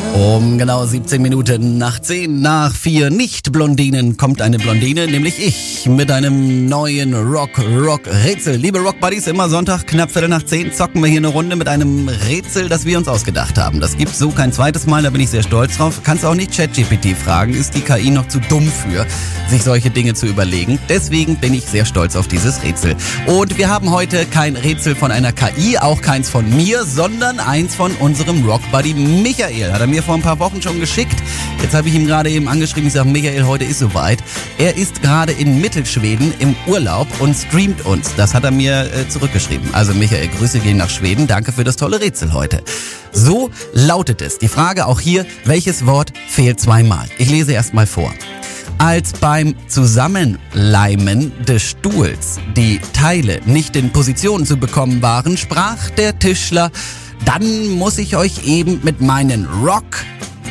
Um genau 17 Minuten nach 10 nach 4 Nicht-Blondinen kommt eine Blondine, nämlich ich, mit einem neuen Rock-Rätsel. Liebe Rock-Buddies, immer Sonntag, knapp 9:15 zocken wir hier eine Runde mit einem Rätsel, das wir uns ausgedacht haben. Das gibt's so kein zweites Mal, da bin ich sehr stolz drauf. Kannst auch nicht ChatGPT fragen, ist die KI noch zu dumm für, sich solche Dinge zu überlegen. Deswegen bin ich sehr stolz auf dieses Rätsel. Und wir haben heute kein Rätsel von einer KI, auch keins von mir, sondern eins von unserem Rock-Buddy Michael. Hat er mir vor ein paar Wochen schon geschickt. Jetzt habe ich ihm gerade eben angeschrieben, ich sage, Michael, heute ist soweit. Er ist gerade in Mittelschweden im Urlaub und streamt uns. Das hat er mir zurückgeschrieben. Also Michael, Grüße gehen nach Schweden. Danke für das tolle Rätsel heute. So lautet es. Die Frage auch hier, welches Wort fehlt zweimal? Ich lese erst mal vor. Als beim Zusammenleimen des Stuhls die Teile nicht in Position zu bekommen waren, sprach der Tischler: Dann muss ich euch eben mit meinen Rock.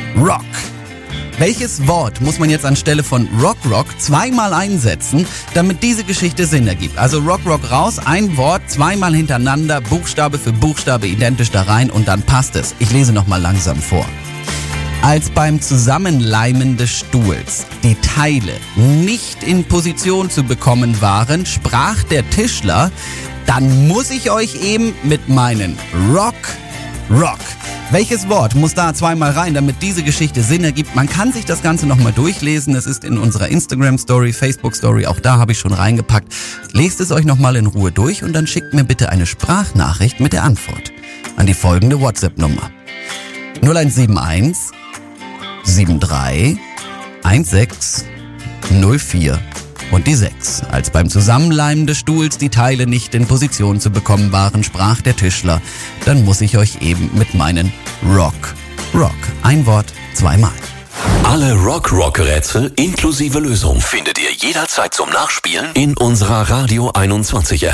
Welches Wort muss man jetzt anstelle von Rock zweimal einsetzen, damit diese Geschichte Sinn ergibt? Also Rock raus, ein Wort, zweimal hintereinander, Buchstabe für Buchstabe identisch da rein und dann passt es. Ich lese nochmal langsam vor. Als beim Zusammenleimen des Stuhls die Teile nicht in Position zu bekommen waren, sprach der Tischler: Dann muss ich euch eben mit meinen Rock. Welches Wort muss da zweimal rein, damit diese Geschichte Sinn ergibt? Man kann sich das Ganze nochmal durchlesen. Es ist in unserer Instagram-Story, Facebook-Story, auch da habe ich schon reingepackt. Lest es euch nochmal in Ruhe durch und dann schickt mir bitte eine Sprachnachricht mit der Antwort an die folgende WhatsApp-Nummer. 0171 73 16 04 und die 6. Als beim Zusammenleimen des Stuhls die Teile nicht in Position zu bekommen waren, sprach der Tischler: Dann muss ich euch eben mit meinen Rock. Ein Wort, zweimal. Alle Rock-Rätsel inklusive Lösung findet ihr jederzeit zum Nachspielen in unserer Radio 21 App.